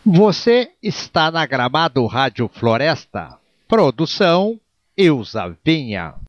Você está na Gramado Rádio Floresta. Produção Ilza Vinha.